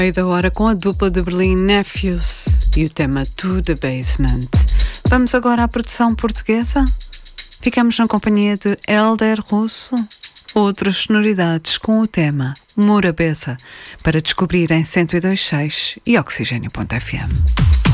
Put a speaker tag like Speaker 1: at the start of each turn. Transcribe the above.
Speaker 1: Meio da hora com a dupla de Berlim Nephews e o tema To The Basement. Vamos agora à produção portuguesa? Ficamos na companhia de Helder Russo, outras sonoridades com o tema Morabeza, para descobrir em 102.6 e Oxigênio.fm.